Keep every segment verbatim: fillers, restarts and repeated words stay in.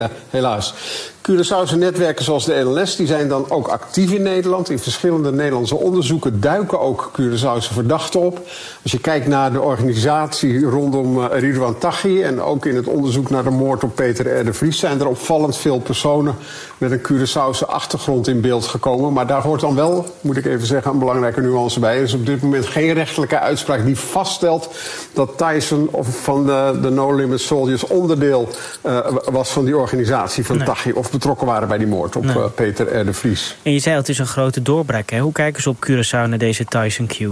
Ja, helaas. Curaçaose netwerken zoals de N L S die zijn dan ook actief in Nederland. In verschillende Nederlandse onderzoeken duiken ook Curaçaose verdachten op. Als je kijkt naar de organisatie rondom uh, Ridwan Taghi en ook in het onderzoek naar de moord op Peter R. de Vries zijn er opvallend veel personen met een Curaçaose achtergrond in beeld gekomen. Maar daar hoort dan wel, moet ik even zeggen, een belangrijke nuance bij. Er is op dit moment geen rechtelijke uitspraak die vaststelt dat Tyson of van de, de No Limit Soldiers onderdeel uh, was van die organisatie van nee. Taghi of betrokken waren bij die moord op nee. uh, Peter R. de Vries. En je zei al, het is een grote doorbraak. Hè? Hoe kijken ze op Curaçao naar deze Tyson Q?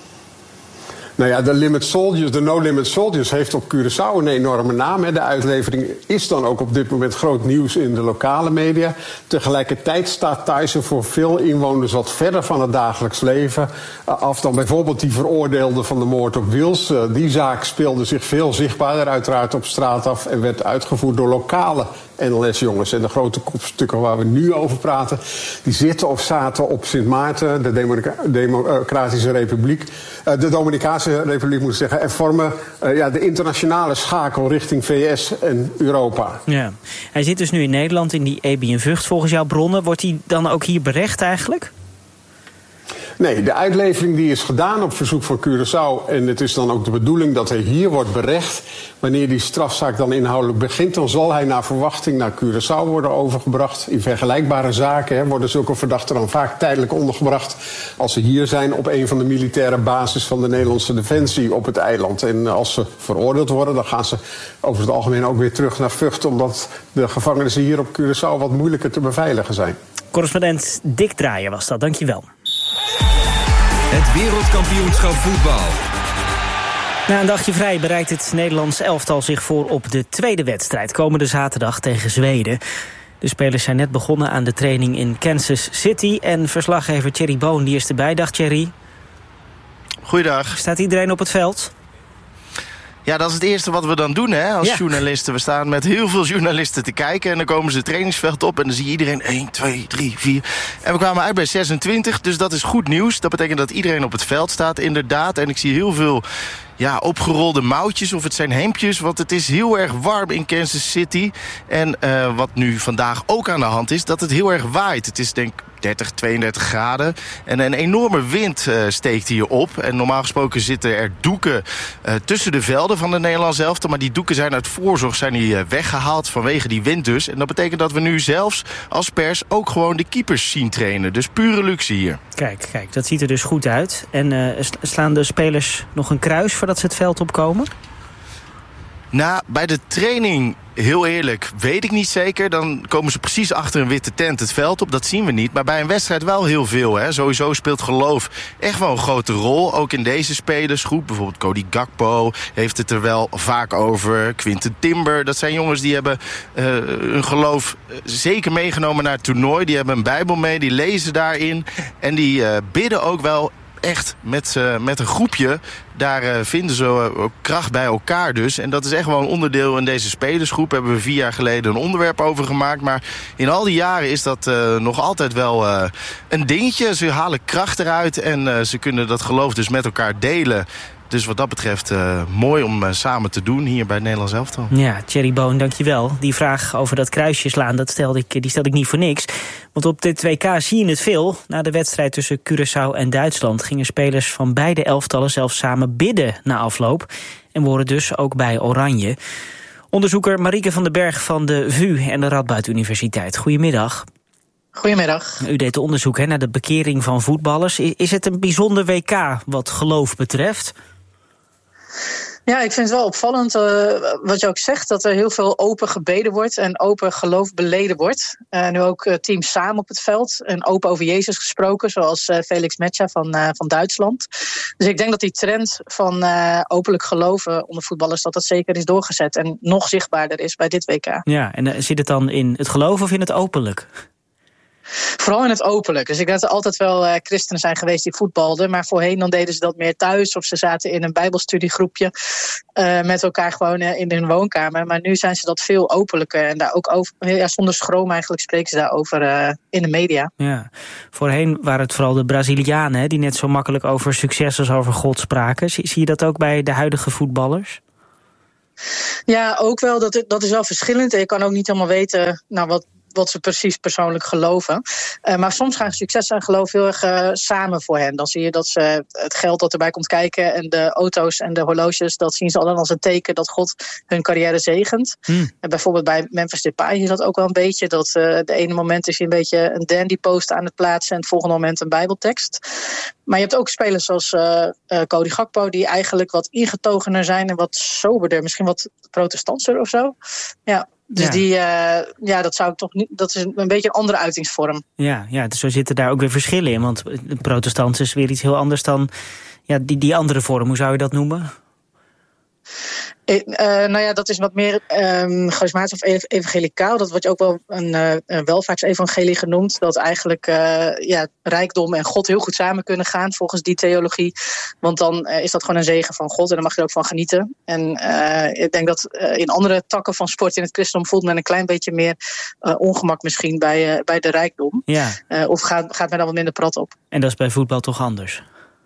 Nou ja, de Limit Soldiers, de No Limit Soldiers heeft op Curaçao een enorme naam. Hè. De uitlevering is dan ook op dit moment groot nieuws in de lokale media. Tegelijkertijd staat Tyson voor veel inwoners wat verder van het dagelijks leven af dan bijvoorbeeld die veroordeelde van de moord op Wils. Uh, die zaak speelde zich veel zichtbaarder uiteraard op straat af en werd uitgevoerd door lokale N L S-jongens. En de grote kopstukken waar we nu over praten, die zitten of zaten op Sint Maarten, de Demonica- Democratische Republiek, uh, de Dominicaanse Republiek moet ik zeggen, en vormen uh, ja, de internationale schakel richting V S en Europa. Ja. Hij zit dus nu in Nederland in die E B in Vught. Volgens jouw bronnen wordt hij dan ook hier berecht eigenlijk? Nee, de uitlevering die is gedaan op verzoek van Curaçao. En het is dan ook de bedoeling dat hij hier wordt berecht. Wanneer die strafzaak dan inhoudelijk begint, dan zal hij naar verwachting naar Curaçao worden overgebracht. In vergelijkbare zaken hè, worden zulke verdachten dan vaak tijdelijk ondergebracht als ze hier zijn op een van de militaire bases van de Nederlandse Defensie op het eiland. En als ze veroordeeld worden, dan gaan ze over het algemeen ook weer terug naar Vught, omdat de gevangenissen hier op Curaçao wat moeilijker te beveiligen zijn. Correspondent Dick Draaien was dat, dankjewel. Het wereldkampioenschap voetbal. Na een dagje vrij bereidt het Nederlands elftal zich voor op de tweede wedstrijd. Komende zaterdag tegen Zweden. De spelers zijn net begonnen aan de training in Kansas City. En verslaggever Thierry Boon die is erbij. Dag Thierry. Goeiedag. Staat iedereen op het veld? Ja, dat is het eerste wat we dan doen hè, als ja. journalisten. We staan met heel veel journalisten te kijken. En dan komen ze het trainingsveld op en dan zie je iedereen één, twee, drie, vier. En we kwamen uit bij zesentwintig, dus dat is goed nieuws. Dat betekent dat iedereen op het veld staat, inderdaad. En ik zie heel veel ja, opgerolde mouwtjes of het zijn hemdjes. Want het is heel erg warm in Kansas City. En uh, wat nu vandaag ook aan de hand is, dat het heel erg waait. Het is denk ik dertig, tweeëndertig graden. En een enorme wind uh, steekt hier op. En normaal gesproken zitten er doeken uh, tussen de velden van de Nederlandse elftal. Maar die doeken zijn uit voorzorg zijn die, uh, weggehaald vanwege die wind dus. En dat betekent dat we nu zelfs als pers ook gewoon de keepers zien trainen. Dus pure luxe hier. Kijk, kijk, dat ziet er dus goed uit. En uh, slaan de spelers nog een kruis voordat ze het veld opkomen? Nou, bij de training, heel eerlijk, weet ik niet zeker. Dan komen ze precies achter een witte tent het veld op. Dat zien we niet. Maar bij een wedstrijd wel heel veel. Hè. Sowieso speelt geloof echt wel een grote rol. Ook in deze spelersgroep. Bijvoorbeeld Cody Gakpo heeft het er wel vaak over. Quinten Timber. Dat zijn jongens die hebben uh, hun geloof zeker meegenomen naar het toernooi. Die hebben een Bijbel mee. Die lezen daarin. En die uh, bidden ook wel echt met, uh, met een groepje. Daar uh, vinden ze uh, kracht bij elkaar dus. En dat is echt wel een onderdeel in deze spelersgroep. Daar hebben we vier jaar geleden een onderwerp over gemaakt. Maar in al die jaren is dat uh, nog altijd wel uh, een dingetje. Ze halen kracht eruit en uh, ze kunnen dat geloof dus met elkaar delen. Dus wat dat betreft uh, mooi om uh, samen te doen hier bij het Nederlands elftal. Ja, Thierry Boon, dankjewel. Die vraag over dat kruisje slaan, dat stelde ik, die stelde ik niet voor niks. Want op dit W K zie je het veel. Na de wedstrijd tussen Curaçao en Duitsland gingen spelers van beide elftallen zelfs samen bidden na afloop. En worden dus ook bij Oranje. Onderzoeker Marieke van den Berg van de V U en de Radboud Universiteit. Goedemiddag. Goedemiddag. U deed onderzoek hè, naar de bekering van voetballers. Is het een bijzonder W K wat geloof betreft? Ja, ik vind het wel opvallend uh, wat je ook zegt, dat er heel veel open gebeden wordt en open geloof beleden wordt. Uh, nu ook uh, teams samen op het veld en open over Jezus gesproken, zoals uh, Felix Metscha van, uh, van Duitsland. Dus ik denk dat die trend van uh, openlijk geloven onder voetballers, dat dat zeker is doorgezet en nog zichtbaarder is bij dit W K. Ja, en uh, zit het dan in het geloof of in het openlijk? Vooral in het openlijk. Dus ik denk dat er altijd wel uh, christenen zijn geweest die voetbalden. Maar voorheen dan deden ze dat meer thuis. Of ze zaten in een bijbelstudiegroepje uh, met elkaar gewoon uh, in hun woonkamer. Maar nu zijn ze dat veel openlijker. En daar ook over, ja, zonder schroom eigenlijk spreken ze daarover uh, in de media. Ja. Voorheen waren het vooral de Brazilianen hè, die net zo makkelijk over succes als over God spraken. Zie, zie je dat ook bij de huidige voetballers? Ja, ook wel. Dat, dat is wel verschillend. En je kan ook niet helemaal weten nou, wat, wat ze precies persoonlijk geloven. Uh, maar soms gaan succes en geloof heel erg uh, samen voor hen. Dan zie je dat ze het geld dat erbij komt kijken en de auto's en de horloges, dat zien ze al als een teken dat God hun carrière zegent. Hmm. En bijvoorbeeld bij Memphis Depay is dat ook wel een beetje. Dat uh, de ene moment is hij een beetje een dandy post aan het plaatsen en het volgende moment een bijbeltekst. Maar je hebt ook spelers zoals uh, uh, Cody Gakpo, die eigenlijk wat ingetogener zijn en wat soberder, misschien wat protestantser of zo. Ja. Dus ja. die, uh, ja, dat zou ik toch niet. Dat is een beetje een andere uitingsvorm. Ja, ja, dus zo zitten daar ook weer verschillen in. Want de protestant is weer iets heel anders dan ja, die, die andere vorm. Hoe zou je dat noemen? Uh, nou ja, dat is wat meer um, charismatisch of evangelicaal. Dat wordt ook wel een, uh, een welvaartsevangelie genoemd. Dat eigenlijk uh, ja, rijkdom en God heel goed samen kunnen gaan volgens die theologie. Want dan uh, is dat gewoon een zegen van God en dan mag je er ook van genieten. En uh, ik denk dat uh, in andere takken van sport in het christendom voelt men een klein beetje meer uh, ongemak misschien bij, uh, bij de rijkdom. Ja. Uh, of gaat, gaat men dan wat minder prat op. En dat is bij voetbal toch anders?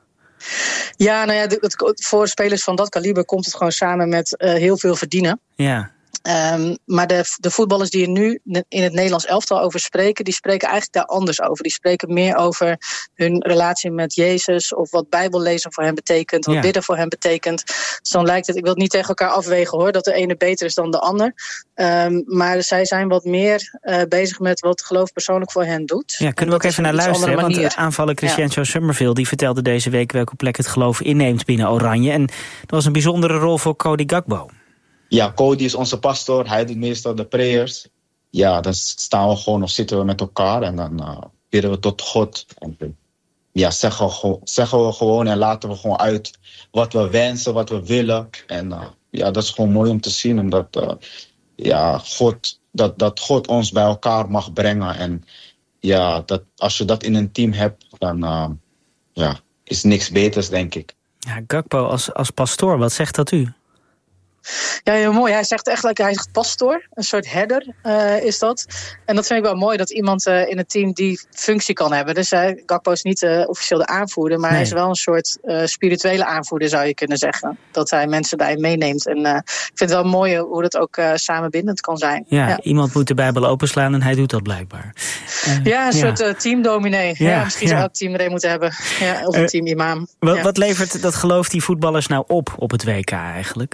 Ja, nou ja, het, voor spelers van dat kaliber komt het gewoon samen met uh, heel veel verdienen. Ja. Um, maar de, de voetballers die er nu in het Nederlands elftal over spreken, die spreken eigenlijk daar anders over. Die spreken meer over hun relatie met Jezus of wat bijbellezen voor hen betekent, wat ja. bidden voor hen betekent. Dus dan lijkt het, ik wil het niet tegen elkaar afwegen hoor, dat de ene beter is dan de ander. Um, maar zij zijn wat meer uh, bezig met wat geloof persoonlijk voor hen doet. Ja, kunnen we ook even naar luisteren, want de aanvaller Christian ja. Summerville die vertelde deze week welke plek het geloof inneemt binnen Oranje. En dat was een bijzondere rol voor Cody Gakpo. Ja, Cody is onze pastoor. Hij doet meestal de prayers. Ja, dan staan we gewoon of zitten we met elkaar en dan uh, bidden we tot God. En ja, zeggen we, zeggen we gewoon en laten we gewoon uit wat we wensen, wat we willen. En uh, ja, dat is gewoon mooi om te zien. Omdat uh, ja, God, dat, dat God ons bij elkaar mag brengen. En ja, dat, als je dat in een team hebt, dan uh, ja, is niks beters, denk ik. Ja, Gakpo als, als pastoor, wat zegt dat u? Ja, heel mooi. Hij zegt eigenlijk, hij zegt pastoor, een soort herder uh, is dat. En dat vind ik wel mooi, dat iemand uh, in het team die functie kan hebben. Dus uh, Gakpo is niet uh, officieel de aanvoerder, maar nee. hij is wel een soort uh, spirituele aanvoerder, zou je kunnen zeggen. Dat hij mensen bij hem meeneemt. En uh, ik vind het wel mooi hoe dat ook uh, samenbindend kan zijn. Ja, ja, iemand moet de Bijbel openslaan en hij doet dat blijkbaar. Uh, ja, een ja. soort uh, teamdominee. Ja, ja, misschien ja. zou het team er een moeten hebben. Ja, of een uh, teamimam. Wat, ja. wat levert dat geloof die voetballers nou op op het W K eigenlijk?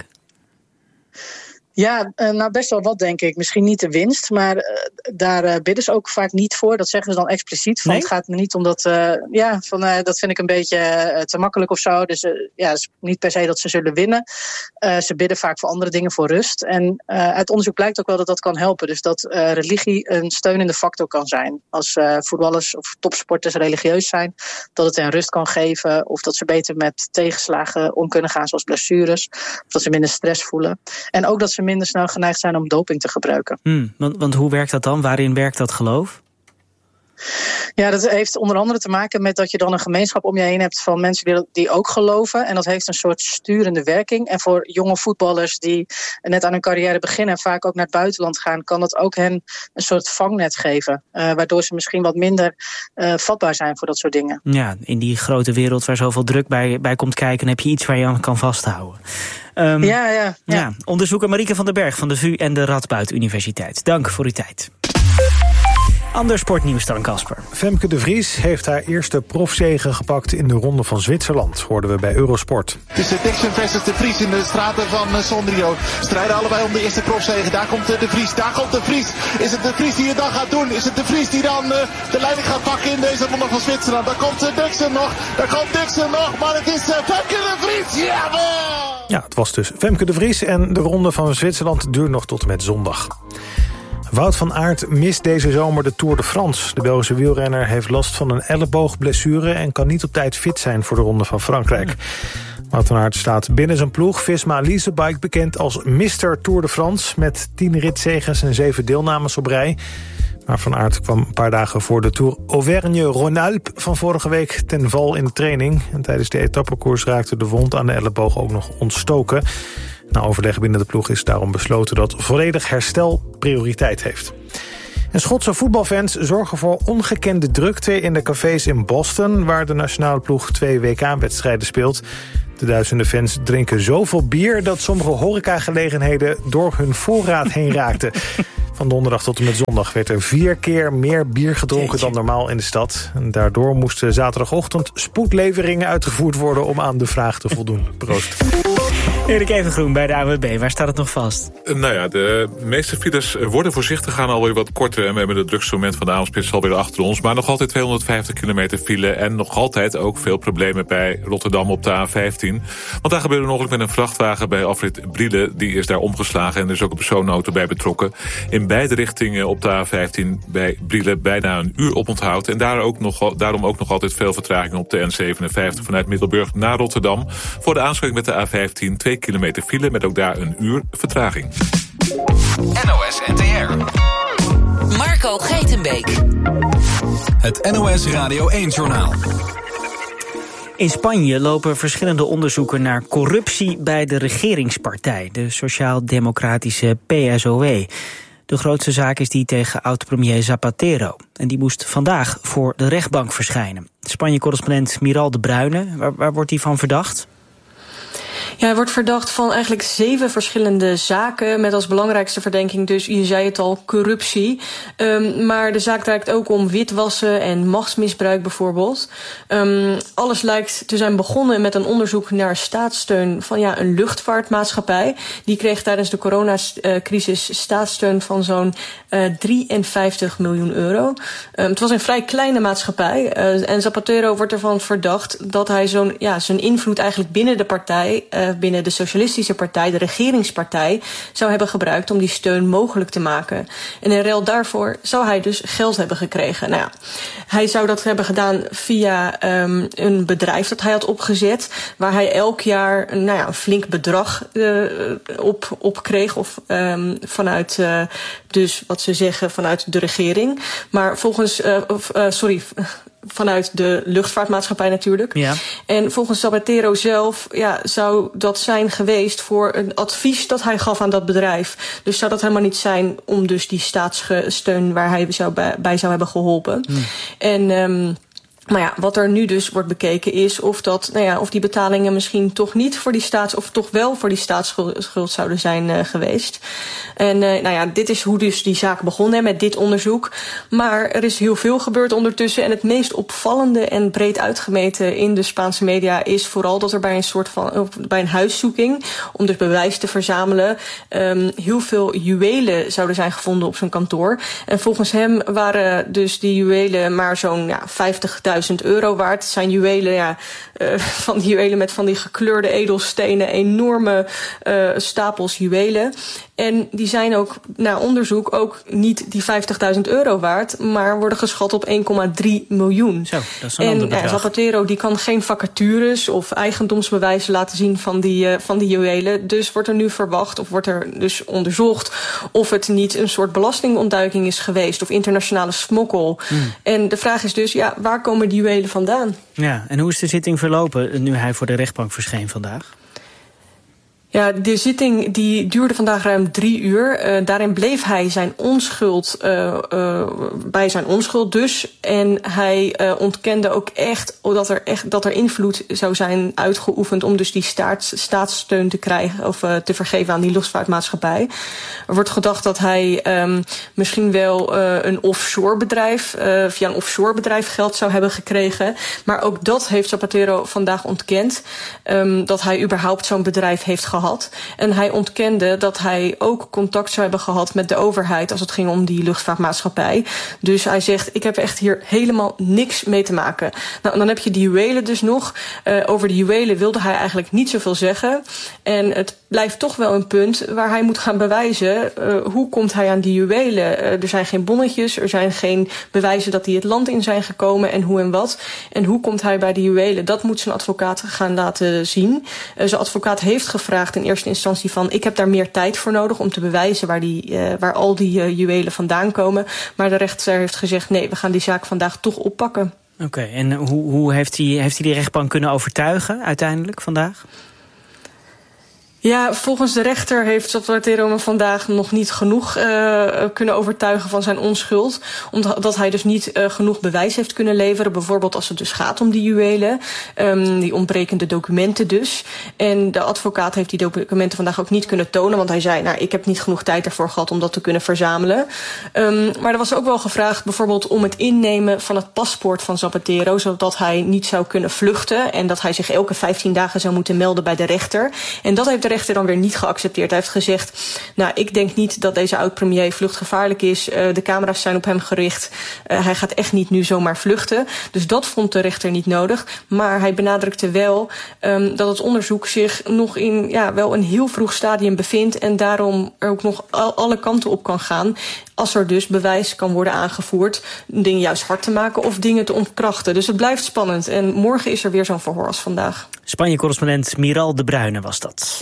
Ja, nou best wel wat, denk ik. Misschien niet de winst, maar uh, daar uh, bidden ze ook vaak niet voor. Dat zeggen ze dan expliciet. Van, nee? Het gaat me niet om dat... Uh, ja, van, uh, dat vind ik een beetje uh, te makkelijk of zo. Dus uh, ja, het is niet per se dat ze zullen winnen. Uh, ze bidden vaak voor andere dingen, voor rust. En uh, uit onderzoek blijkt ook wel dat dat kan helpen. Dus dat uh, religie een steunende factor kan zijn. Als uh, voetballers of topsporters religieus zijn, dat het hen rust kan geven. Of dat ze beter met tegenslagen om kunnen gaan, zoals blessures. Of dat ze minder stress voelen. En ook dat ze minder snel geneigd zijn om doping te gebruiken. Hmm, want, want hoe werkt dat dan? Waarin werkt dat geloof? Ja, dat heeft onder andere te maken met dat je dan een gemeenschap om je heen hebt van mensen die, die ook geloven. En dat heeft een soort sturende werking. En voor jonge voetballers die net aan hun carrière beginnen en vaak ook naar het buitenland gaan, kan dat ook hen een soort vangnet geven. Uh, waardoor ze misschien wat minder uh, vatbaar zijn voor dat soort dingen. Ja, in die grote wereld waar zoveel druk bij, bij komt kijken, heb je iets waar je aan kan vasthouden. Um, ja, ja, ja. ja, onderzoeker Marieke van den Berg van de V U en de Radboud Universiteit. Dank voor uw tijd. Ander sportnieuws dan, Casper. Femke de Vries heeft haar eerste profzege gepakt in de Ronde van Zwitserland, hoorden we bij Eurosport. Het is Dixon versus de Vries in de straten van Sondrio. Strijden allebei om de eerste profzege. Daar komt de Vries, daar komt de Vries. Is het de Vries die het dan gaat doen? Is het de Vries die dan uh, de leiding gaat pakken in deze Ronde van Zwitserland? Daar komt uh, Dixon nog, daar komt Dixon nog, maar het is uh, Femke de Vries. Jawel! Ja, het was dus Femke de Vries en de Ronde van Zwitserland duurt nog tot en met zondag. Wout van Aert mist deze zomer de Tour de France. De Belgische wielrenner heeft last van een elleboogblessure en kan niet op tijd fit zijn voor de Ronde van Frankrijk. Wout van Aert staat binnen zijn ploeg Visma Leasebike bekend als mister Tour de France, met tien ritzeges en zeven deelnames op rij. Maar Van Aert kwam een paar dagen voor de Tour Auvergne-Rhône-Alpes van vorige week ten val in de training. En tijdens de etappekoers raakte de wond aan de elleboog ook nog ontstoken. Na overleg binnen de ploeg is daarom besloten dat volledig herstel prioriteit heeft. En Schotse voetbalfans zorgen voor ongekende drukte in de cafés in Boston, waar de nationale ploeg twee W K-wedstrijden speelt. De duizenden fans drinken zoveel bier dat sommige horecagelegenheden door hun voorraad heen raakten. Van donderdag tot en met zondag werd er vier keer meer bier gedronken Jeetje. dan normaal in de stad. En daardoor moesten zaterdagochtend spoedleveringen uitgevoerd worden om aan de vraag te voldoen. Proost. Erik Evengroen bij de A W B. Waar staat het nog vast? Nou ja, de meeste files worden voorzichtig, gaan alweer wat korter. En we hebben het drukste moment van de avondspits alweer achter ons. Maar nog altijd tweehonderdvijftig kilometer file. En nog altijd ook veel problemen bij Rotterdam op de A vijftien. Want daar gebeurde een ongeluk met een vrachtwagen bij afrit Brielle. Die is daar omgeslagen en er is ook een persoonauto bij betrokken. In beide richtingen op de A vijftien bij Brielle bijna een uur oponthoud. En daar ook nog, daarom ook nog altijd veel vertraging op de N zevenenvijftig vanuit Middelburg naar Rotterdam. Voor de aansluiting met de A vijftien twee kilometer file met ook daar een uur vertraging. N O S N T R. Marco Geitenbeek. Het N O S Radio één-journaal. In Spanje lopen verschillende onderzoeken naar corruptie bij de regeringspartij, de Sociaal-Democratische P S O E. De grootste zaak is die tegen oud-premier Zapatero. En die moest vandaag voor de rechtbank verschijnen. Spanje-correspondent Miral de Bruyne, waar, waar wordt hij van verdacht? Ja, hij wordt verdacht van eigenlijk zeven verschillende zaken, met als belangrijkste verdenking dus, je zei het al, corruptie. Um, maar de zaak draait ook om witwassen en machtsmisbruik bijvoorbeeld. Um, alles lijkt te zijn begonnen met een onderzoek naar staatssteun van ja, een luchtvaartmaatschappij. Die kreeg tijdens de coronacrisis staatssteun van zo'n uh, drieënvijftig miljoen euro. Um, het was een vrij kleine maatschappij. Uh, en Zapatero wordt ervan verdacht dat hij zo'n, ja, zijn invloed eigenlijk binnen de partij, uh, binnen de Socialistische Partij, de regeringspartij, zou hebben gebruikt om die steun mogelijk te maken. En in ruil daarvoor zou hij dus geld hebben gekregen. Nou ja, hij zou dat hebben gedaan via um, een bedrijf dat hij had opgezet, waar hij elk jaar nou ja, een flink bedrag uh, op, op kreeg, of um, vanuit, uh, dus wat ze zeggen, vanuit de regering. Maar volgens, uh, of, uh, sorry, vanuit de luchtvaartmaatschappij natuurlijk. Ja. En volgens Zapatero zelf ja, zou dat zijn geweest voor een advies dat hij gaf aan dat bedrijf. Dus zou dat helemaal niet zijn om dus die staatssteun waar hij zou bij, bij zou hebben geholpen. Hmm. En um, maar ja, wat er nu dus wordt bekeken is of dat, nou ja, of die betalingen misschien toch niet voor die staats, of toch wel voor die staatsschuld zouden zijn uh, geweest. En uh, nou ja, dit is hoe dus die zaak begon hè, met dit onderzoek. Maar er is heel veel gebeurd ondertussen. En het meest opvallende en breed uitgemeten in de Spaanse media is vooral dat er bij een soort van, bij een huiszoeking, om dus bewijs te verzamelen, um, heel veel juwelen zouden zijn gevonden op zijn kantoor. En volgens hem waren dus die juwelen maar zo'n ja, vijftigduizend euro waard. Het zijn juwelen, ja, uh, van die juwelen met van die gekleurde edelstenen, enorme uh, stapels juwelen. En die zijn ook na onderzoek ook niet die vijftigduizend euro waard, maar worden geschat op één komma drie miljoen. Zo, dat is een ander bedrag. En ja, Zapatero die kan geen vacatures of eigendomsbewijzen laten zien van die, uh, van die juwelen. Dus wordt er nu verwacht, of wordt er dus onderzocht of het niet een soort belastingontduiking is geweest of internationale smokkel. Hmm. En de vraag is dus, ja, waar komen die juwelen vandaan? Ja, en hoe is de zitting verlopen nu hij voor de rechtbank verscheen vandaag? Ja, de zitting die duurde vandaag ruim drie uur. Uh, daarin bleef hij zijn onschuld, uh, uh, bij zijn onschuld dus. En hij uh, ontkende ook echt dat er, echt dat er invloed zou zijn uitgeoefend om dus die staats, staatssteun te krijgen of uh, te vergeven aan die luchtvaartmaatschappij. Er wordt gedacht dat hij um, misschien wel uh, een offshore bedrijf, uh, via een offshore bedrijf geld zou hebben gekregen. Maar ook dat heeft Zapatero vandaag ontkend. Um, dat hij überhaupt zo'n bedrijf heeft gehad. Gehad. En hij ontkende dat hij ook contact zou hebben gehad met de overheid als het ging om die luchtvaartmaatschappij. Dus hij zegt, ik heb echt hier helemaal niks mee te maken. Nou, dan heb je die juwelen dus nog. Uh, over die juwelen wilde hij eigenlijk niet zoveel zeggen. En het blijft toch wel een punt waar hij moet gaan bewijzen, uh, hoe komt hij aan die juwelen? Uh, er zijn geen bonnetjes, er zijn geen bewijzen dat die het land in zijn gekomen en hoe en wat. En hoe komt hij bij die juwelen? Dat moet zijn advocaat gaan laten zien. Uh, zijn advocaat heeft gevraagd in eerste instantie van, ik heb daar meer tijd voor nodig om te bewijzen waar, die, uh, waar al die uh, juwelen vandaan komen. Maar de rechter heeft gezegd, nee, we gaan die zaak vandaag toch oppakken. Oké, okay, en hoe, hoe heeft hij, heeft hij die rechtbank kunnen overtuigen uiteindelijk vandaag? Ja, volgens de rechter heeft Zapatero me vandaag nog niet genoeg uh, kunnen overtuigen van zijn onschuld. Omdat hij dus niet uh, genoeg bewijs heeft kunnen leveren. Bijvoorbeeld als het dus gaat om die juwelen. Um, die ontbrekende documenten dus. En de advocaat heeft die documenten vandaag ook niet kunnen tonen. Want hij zei, nou, ik heb niet genoeg tijd ervoor gehad om dat te kunnen verzamelen. Um, maar er was ook wel gevraagd bijvoorbeeld om het innemen van het paspoort van Zapatero. Zodat hij niet zou kunnen vluchten. En dat hij zich elke vijftien dagen zou moeten melden bij de rechter. En dat heeft de rechter dan weer niet geaccepteerd. Hij heeft gezegd, nou, ik denk niet dat deze oud-premier vluchtgevaarlijk is. Uh, de camera's zijn op hem gericht. Uh, hij gaat echt niet nu zomaar vluchten. Dus dat vond de rechter niet nodig. Maar hij benadrukte wel um, dat het onderzoek zich nog in ja, wel een heel vroeg stadium bevindt. En daarom er ook nog al, alle kanten op kan gaan. Als er dus bewijs kan worden aangevoerd. Dingen juist hard te maken of dingen te ontkrachten. Dus het blijft spannend. En morgen is er weer zo'n verhoor als vandaag. Spanje-correspondent Miral de Bruyne was dat.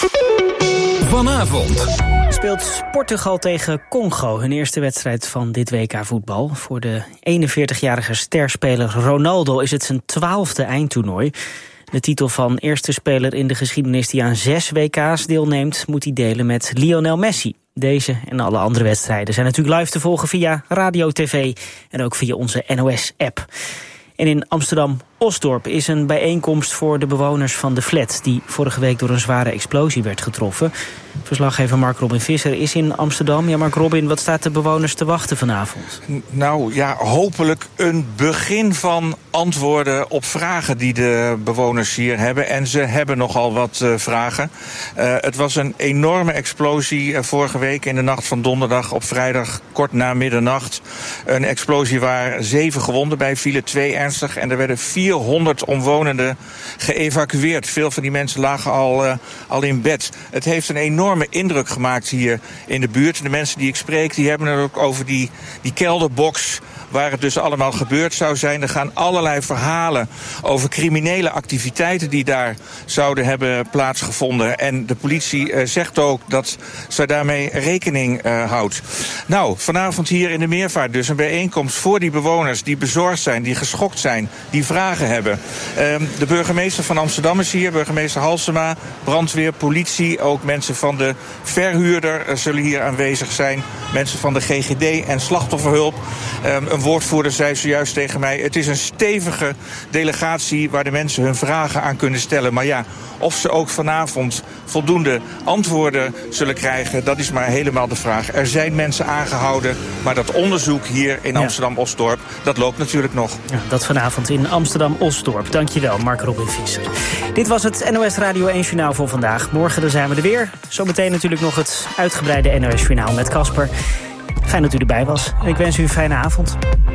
Vanavond speelt Portugal tegen Congo, hun eerste wedstrijd van dit W K voetbal. Voor de eenenveertigjarige sterspeler Ronaldo is het zijn twaalfde eindtoernooi. De titel van eerste speler in de geschiedenis die aan zes W K's deelneemt, moet hij delen met Lionel Messi. Deze en alle andere wedstrijden zijn natuurlijk live te volgen via radio, tv en ook via onze N O S-app. En in Amsterdam-Osdorp is een bijeenkomst voor de bewoners van de flat die vorige week door een zware explosie werd getroffen. Verslaggever Mark Robin Visser is in Amsterdam. Ja, Mark Robin, wat staat de bewoners te wachten vanavond? Nou ja, hopelijk een begin van antwoorden op vragen die de bewoners hier hebben. En ze hebben nogal wat uh, vragen. Uh, het was een enorme explosie uh, vorige week in de nacht van donderdag op vrijdag kort na middernacht. Een explosie waar zeven gewonden bij vielen, twee ernstig. En er werden vierhonderd omwonenden geëvacueerd. Veel van die mensen lagen al, uh, al in bed. Het heeft een enorme indruk gemaakt hier in de buurt. De mensen die ik spreek, die hebben het ook over die, die kelderbox waar het dus allemaal gebeurd zou zijn. Er gaan allerlei verhalen over criminele activiteiten die daar zouden hebben plaatsgevonden. En de politie uh, zegt ook dat ze daarmee rekening uh, houdt. Nou, vanavond hier in de Meervaart dus een bijeenkomst voor die bewoners die bezorgd zijn, die geschokt zijn, die vragen hebben. Uh, de burgemeester van Amsterdam is hier, burgemeester Halsema, brandweer, politie, ook mensen van de verhuurder uh, zullen hier aanwezig zijn. Mensen van de G G D en slachtofferhulp. Uh, een woordvoerder zei zojuist tegen mij, het is een stevige delegatie waar de mensen hun vragen aan kunnen stellen. Maar ja, of ze ook vanavond voldoende antwoorden zullen krijgen, dat is maar helemaal de vraag. Er zijn mensen aangehouden, maar dat onderzoek hier in Amsterdam-Osdorp, dat loopt natuurlijk nog. Ja, dat vanavond in Amsterdam-Osdorp. Dankjewel, Mark Robin Visser. Dit was het N O S Radio één Journaal voor vandaag. Morgen dan zijn we er weer. Zometeen natuurlijk nog het uitgebreide N O S Journaal met Casper. Fijn dat u erbij was. En ik wens u een fijne avond.